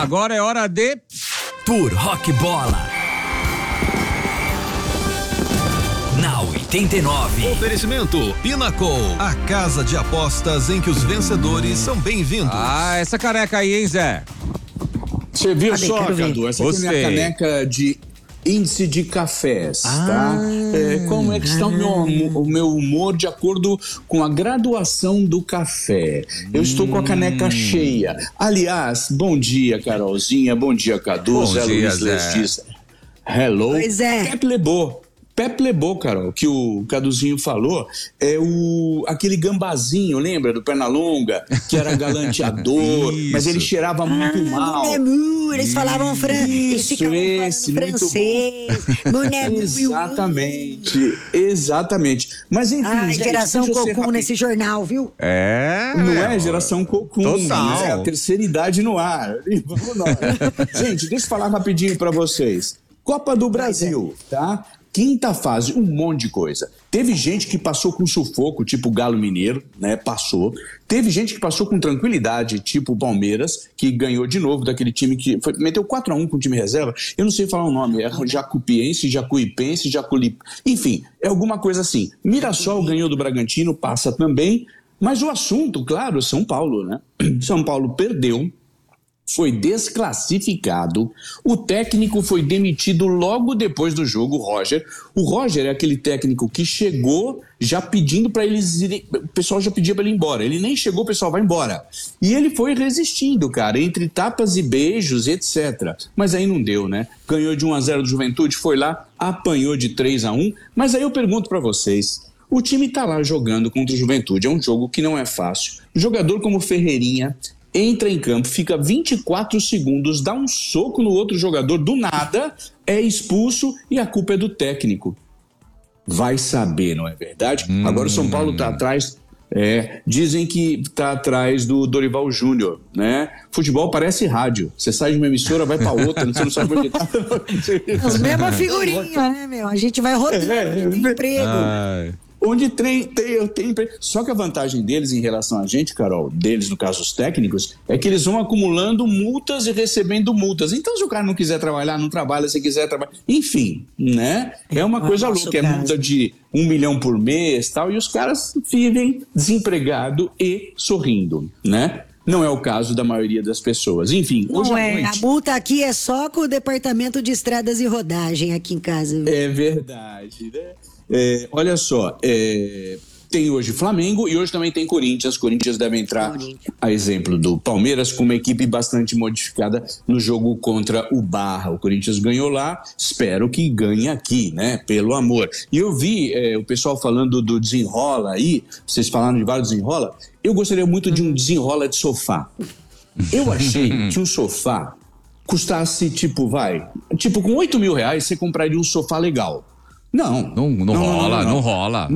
Agora é hora de... Por Rock Bola. Na 89. Oferecimento Pinnacle, a casa de apostas em que os vencedores são bem-vindos. Ah, essa caneca aí, hein, Zé? Você viu só, Cadu? Essa aqui é minha caneca de índice de cafés, tá? Como é que está o meu humor de acordo com a graduação do café? Eu estou com a caneca cheia. Aliás, bom dia, Carolzinha. Bom dia, Cadu. Bom Zé dia, Luiz Zé. Lestis. Hello. Pois é. Pepe Lebô, Carol, que o Caduzinho falou, é aquele gambazinho, lembra? Do Pernalonga, que era galanteador, mas ele cheirava muito mal. Eles falavam eles ficavam falando francês. Exatamente. Mas enfim, geração cocum nesse jornal, viu? Não é geração cocum, total. É a terceira idade no ar. Vamos nós. Gente, deixa eu falar rapidinho pra vocês. Copa do Brasil, tá? Quinta fase, um monte de coisa. Teve gente que passou com sufoco, tipo o Galo Mineiro, né? Passou. Teve gente que passou com tranquilidade, tipo o Palmeiras, que ganhou de novo daquele time que meteu 4-1 com o time reserva. Eu não sei falar o nome, é Jacuipense, enfim, é alguma coisa assim. Mirassol ganhou do Bragantino, passa também. Mas o assunto, claro, São Paulo, né? São Paulo perdeu. Foi desclassificado, o técnico foi demitido logo depois do jogo, o Roger. O Roger é aquele técnico que chegou já pedindo para eles irem, o pessoal já pedia para ele ir embora, ele nem chegou, o pessoal vai embora. E ele foi resistindo, cara, entre tapas e beijos, etc. Mas aí não deu, né? Ganhou de 1-0 do Juventude, foi lá, apanhou de 3-1, mas aí eu pergunto para vocês, o time tá lá jogando contra o Juventude, é um jogo que não é fácil. Jogador como Ferreirinha entra em campo, fica 24 segundos, dá um soco no outro jogador, do nada, é expulso e a culpa é do técnico. Vai saber, não é verdade? Agora o São Paulo está atrás, dizem que está atrás do Dorival Júnior, né? Futebol parece rádio, você sai de uma emissora, vai para outra, você não sabe onde tá. As mesmas figurinhas, né, meu? A gente vai rodando de emprego. Onde tem emprego. Só que a vantagem deles em relação a gente, Carol, deles no caso os técnicos, é que eles vão acumulando multas e recebendo multas. Então se o cara não quiser trabalhar, não trabalha, se quiser trabalhar, enfim, né? É uma coisa louca, é multa de 1 milhão por mês, tal, e os caras vivem desempregados e sorrindo, né? Não é o caso da maioria das pessoas. Enfim, hoje à noite... A multa aqui é só com o departamento de estradas e rodagem aqui em casa. Viu? É verdade, né? Olha só, tem hoje Flamengo e hoje também tem Corinthians. Corinthians deve entrar, a exemplo do Palmeiras, com uma equipe bastante modificada no jogo contra o Barra. O Corinthians ganhou lá, espero que ganhe aqui, né? Pelo amor. E eu vi o pessoal falando do desenrola aí, vocês falaram de vários desenrola. Eu gostaria muito de um desenrola de sofá. Eu achei que um sofá custasse, tipo, com 8 mil reais você compraria um sofá legal. Não rola.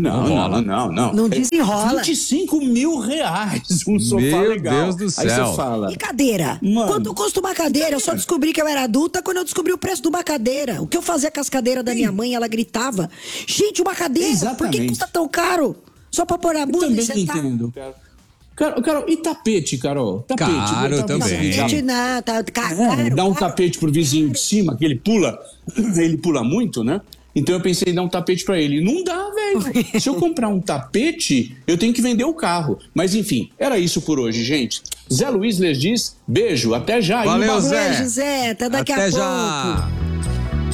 Não desenrola. 25 mil reais um sofá legal. Meu Deus do céu. Aí você fala... E cadeira? Quanto custa uma cadeira? Eu só descobri que eu era adulta quando eu descobri o preço de uma cadeira. O que eu fazia com as cadeiras da minha mãe, ela gritava. Gente, uma cadeira? Exatamente. Por que custa tão caro? Só pra pôr a bunda e sentar? Eu também entendo, cara. Carol, e tapete, Carol? Tapete. Caro também. Tapete não, tá caro. Dá um tapete pro vizinho de cima, que ele pula muito, né? Então eu pensei em dar um tapete pra ele. Não dá, velho. Se eu comprar um tapete, eu tenho que vender o carro. Mas enfim, era isso por hoje, gente. Zé Luiz Lestis, beijo, até já. Valeu, Zé. Beijo, Zé. Até daqui a pouco. Já.